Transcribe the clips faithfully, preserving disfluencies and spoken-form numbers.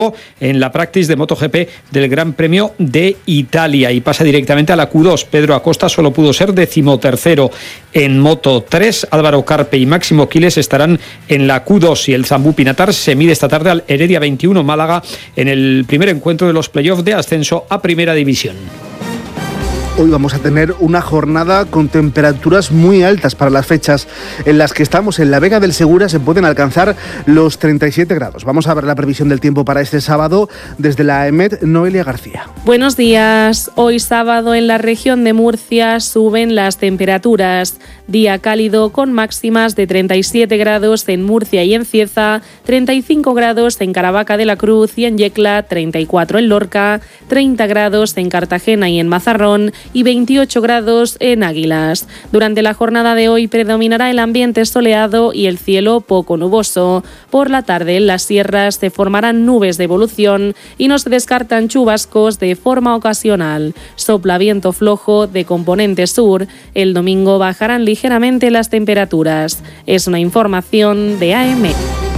en la practice de MotoGP del Gran Premio de Italia y pasa directamente a la Q dos. Pedro Acosta solo pudo ser decimotercero en Moto tres. Álvaro Carpe y Máximo Quiles estarán en la Q dos y el Zambú Pinatar se mide esta tarde al Heredia veintiuno Málaga en el primer encuentro de los playoffs de ascenso a Primera División. Hoy vamos a tener una jornada con temperaturas muy altas para las fechas en las que estamos. En la Vega del Segura se pueden alcanzar los treinta y siete grados. Vamos a ver la previsión del tiempo para este sábado desde la EMET, Noelia García. Buenos días. Hoy sábado en la región de Murcia suben las temperaturas. Día cálido con máximas de treinta y siete grados en Murcia y en Cieza, treinta y cinco grados en Caravaca de la Cruz y en Yecla, treinta y cuatro en Lorca, treinta grados en Cartagena y en Mazarrón y veintiocho grados en Águilas. Durante la jornada de hoy predominará el ambiente soleado y el cielo poco nuboso. Por la tarde en las sierras se formarán nubes de evolución y no se descartan chubascos de forma ocasional. Sopla viento flojo de componente sur. El domingo bajarán ligeramente las temperaturas. Es una información de A M.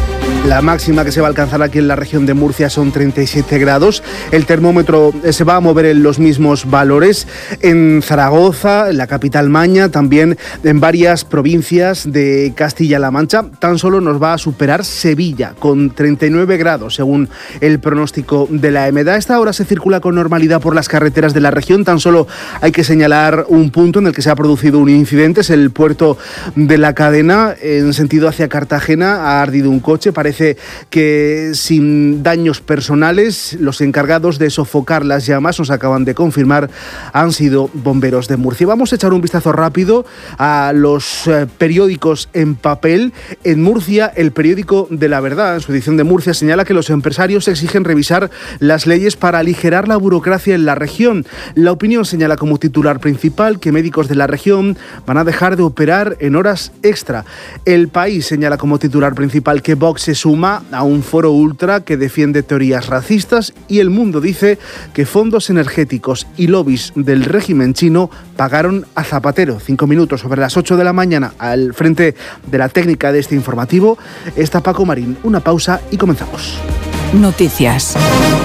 La máxima que se va a alcanzar aquí en la región de Murcia son treinta y siete grados. El termómetro se va a mover en los mismos valores en Zaragoza, en la capital Maña, también en varias provincias de Castilla-La Mancha. Tan solo nos va a superar Sevilla con treinta y nueve grados, según el pronóstico de la EMED. A esta hora se circula con normalidad por las carreteras de la región. Tan solo hay que señalar un punto en el que se ha producido un incidente. Es el puerto de la Cadena, en sentido hacia Cartagena. Ha ardido un coche. Parece que sin daños personales. Los encargados de sofocar las llamas, nos acaban de confirmar, han sido bomberos de Murcia. Vamos a echar un vistazo rápido a los eh, periódicos en papel. En Murcia, el periódico de La Verdad, en su edición de Murcia, señala que los empresarios exigen revisar las leyes para aligerar la burocracia en la región. La Opinión señala como titular principal que médicos de la región van a dejar de operar en horas extra. El País señala como titular principal que Vox se suma a un foro ultra que defiende teorías racistas, y El Mundo dice que fondos energéticos y lobbies del régimen chino pagaron a Zapatero. Cinco minutos sobre las ocho de la mañana, al frente de la técnica de este informativo está Paco Marín. Una pausa y comenzamos. Noticias.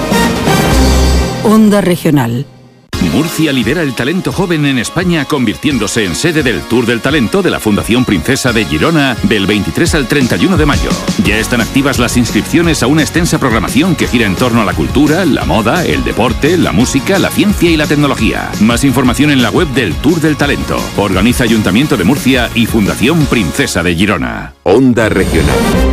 Onda Regional. Murcia lidera el talento joven en España, convirtiéndose en sede del Tour del Talento de la Fundación Princesa de Girona del veintitrés al treinta y uno de mayo. Ya están activas las inscripciones a una extensa programación que gira en torno a la cultura, la moda, el deporte, la música, la ciencia y la tecnología. Más información en la web del Tour del Talento. Organiza Ayuntamiento de Murcia y Fundación Princesa de Girona. Onda Regional.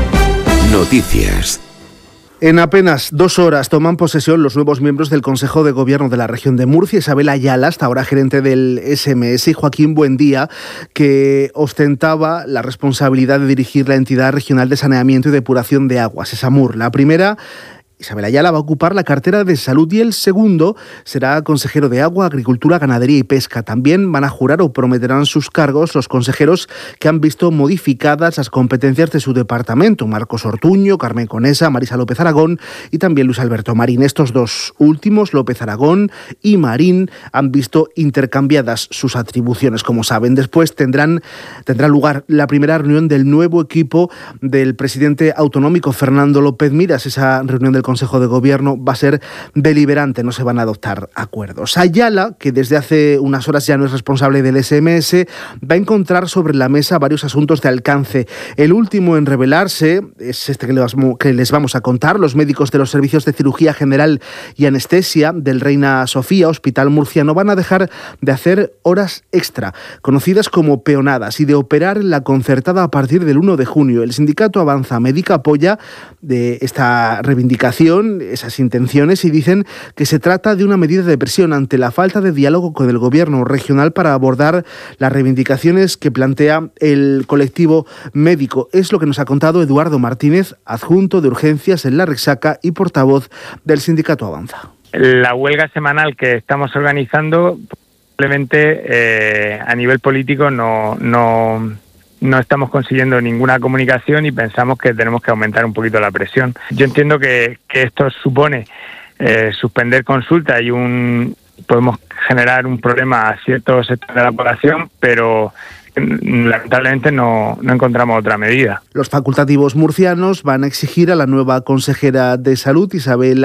Noticias. En apenas dos horas toman posesión los nuevos miembros del Consejo de Gobierno de la región de Murcia. Isabel Ayala, hasta ahora gerente del S M S, y Joaquín Buendía, que ostentaba la responsabilidad de dirigir la entidad regional de saneamiento y depuración de aguas, ESAMUR. La primera, Isabel Ayala, va a ocupar la cartera de Salud, y el segundo será consejero de Agua, Agricultura, Ganadería y Pesca. También van a jurar o prometerán sus cargos los consejeros que han visto modificadas las competencias de su departamento: Marcos Ortuño, Carmen Conesa, Marisa López Aragón y también Luis Alberto Marín. Estos dos últimos, López Aragón y Marín, han visto intercambiadas sus atribuciones, como saben. Después tendrán, tendrá lugar la primera reunión del nuevo equipo del presidente autonómico, Fernando López Miras. Esa reunión del Consejo de Gobierno va a ser deliberante, no se van a adoptar acuerdos. Ayala, que desde hace unas horas ya no es responsable del S M S, va a encontrar sobre la mesa varios asuntos de alcance. El último en revelarse es este que les, que les vamos a contar. Los médicos de los servicios de cirugía general y anestesia del Reina Sofía, Hospital Murciano, van a dejar de hacer horas extra, conocidas como peonadas, y de operar en la concertada a partir del uno de junio. El sindicato Avanza Médica apoya de esta reivindicación, esas intenciones, y dicen que se trata de una medida de presión ante la falta de diálogo con el gobierno regional para abordar las reivindicaciones que plantea el colectivo médico. Es lo que nos ha contado Eduardo Martínez, adjunto de urgencias en la Rexaca y portavoz del sindicato Avanza. La huelga semanal que estamos organizando, probablemente eh, a nivel político no... no No estamos consiguiendo ninguna comunicación y pensamos que tenemos que aumentar un poquito la presión. Yo entiendo que, que esto supone eh, suspender consulta y un podemos generar un problema a ciertos sectores de la población, pero lamentablemente no, no encontramos otra medida. Los facultativos murcianos van a exigir a la nueva consejera de Salud, Isabel